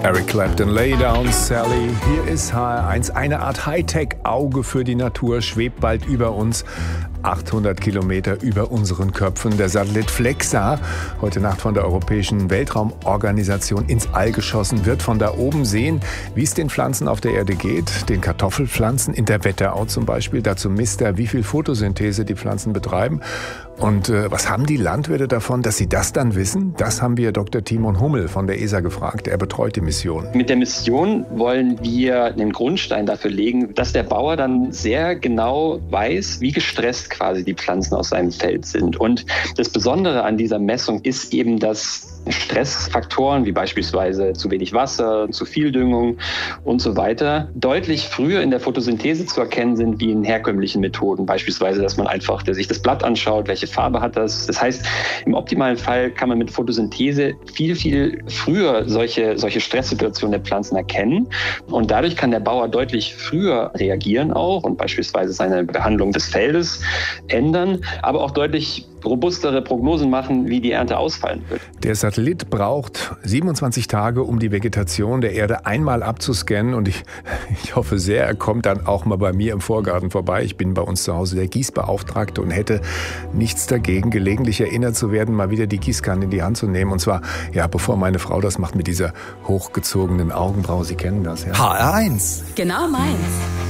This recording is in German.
Eric Clapton, Lay Down Sally. Hier ist HR1. Eine Art Hightech-Auge für die Natur schwebt bald über uns. 800 Kilometer über unseren Köpfen. Der Satellit FLEXA, heute Nacht von der Europäischen Weltraumorganisation ins All geschossen, wird von da oben sehen, wie es den Pflanzen auf der Erde geht. Den Kartoffelpflanzen in der Wetterau zum Beispiel. Dazu misst er, wie viel Photosynthese die Pflanzen betreiben. Und was haben die Landwirte davon, dass sie das dann wissen? Das haben wir Dr. Timon Hummel von der ESA gefragt. Er betreut die Mission. Mit der Mission wollen wir den Grundstein dafür legen, dass der Bauer dann sehr genau weiß, wie gestresst quasi die Pflanzen aus seinem Feld sind. Und das Besondere an dieser Messung ist eben, dass Stressfaktoren wie beispielsweise zu wenig Wasser, zu viel Düngung und so weiter deutlich früher in der Photosynthese zu erkennen sind wie in herkömmlichen Methoden. Beispielsweise, dass man einfach sich das Blatt anschaut, welche Farbe hat das. Das heißt, im optimalen Fall kann man mit Photosynthese viel, viel früher solche Stresssituationen der Pflanzen erkennen. Und dadurch kann der Bauer deutlich früher reagieren auch und beispielsweise seine Behandlung des Feldes ändern, aber auch deutlich robustere Prognosen machen, wie die Ernte ausfallen wird. Der Satellit braucht 27 Tage, um die Vegetation der Erde einmal abzuscannen. Und ich hoffe sehr, er kommt dann auch mal bei mir im Vorgarten vorbei. Ich bin bei uns zu Hause der Gießbeauftragte und hätte nichts dagegen, gelegentlich erinnert zu werden, mal wieder die Gießkanne in die Hand zu nehmen. Und zwar, ja, bevor meine Frau das macht mit dieser hochgezogenen Augenbraue. Sie kennen das, ja? HR1. Genau meins.